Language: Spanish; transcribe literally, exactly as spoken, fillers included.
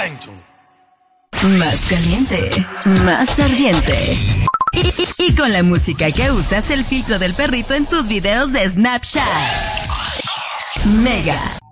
attention. Más caliente, más ardiente. Y, y, y con la música que usas, el filtro del perrito en tus videos de Snapchat. Mega.